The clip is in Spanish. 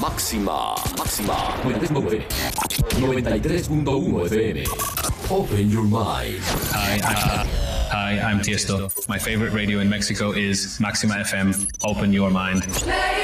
Máxima 93.1 FM. Open your mind. Hi, I'm Tiesto. My favorite radio in Mexico is Maxima FM. Open your mind.